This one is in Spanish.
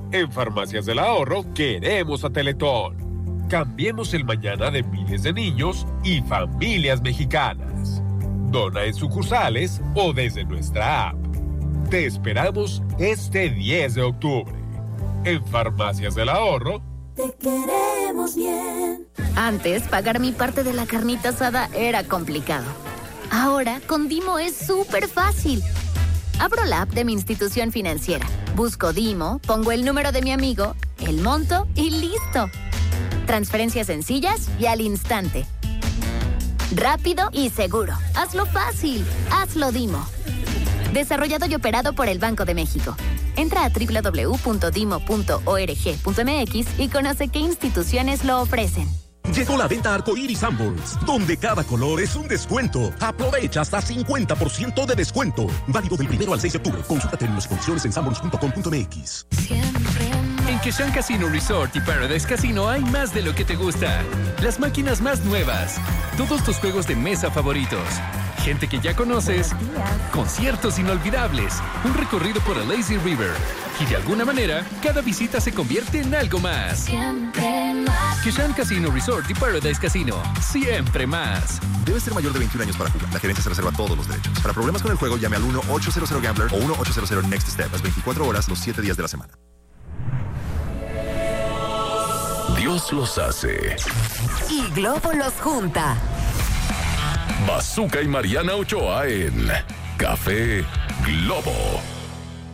En Farmacias del Ahorro queremos a Teletón. Cambiemos el mañana de miles de niños y familias mexicanas. Dona en sucursales o desde nuestra app. Te esperamos este 10 de octubre. En Farmacias del Ahorro. Te queremos bien. Antes, pagar mi parte de la carnita asada era complicado. Ahora, con Dimo es súper fácil. Abro la app de mi institución financiera. Busco Dimo, pongo el número de mi amigo, el monto y listo. Transferencias sencillas y al instante. Rápido y seguro. Hazlo fácil. Hazlo Dimo. Desarrollado y operado por el Banco de México. Entra a www.dimo.org.mx y conoce qué instituciones lo ofrecen. Llegó la venta Arcoiris Sanborns, donde cada color es un descuento. Aprovecha hasta 50% de descuento. Válido del 1 al 6 de octubre. Consulta términos y condiciones en sanborns.com.mx. En Keshan Casino Resort y Paradise Casino hay más de lo que te gusta. Las máquinas más nuevas, todos tus juegos de mesa favoritos, gente que ya conoces, conciertos inolvidables, un recorrido por el Lazy River. Y de alguna manera, cada visita se convierte en algo más. Siempre más. Keshan Casino Resort y Paradise Casino. Siempre más. Debe ser mayor de 21 años para jugar. La gerencia se reserva todos los derechos. Para problemas con el juego, llame al 1-800-GAMBLER o 1-800-NEXT-STEP. Las 24 horas, los 7 días de la semana. Dios los hace. Y Globo los junta. Bazooka y Mariana Ochoa en Café Globo.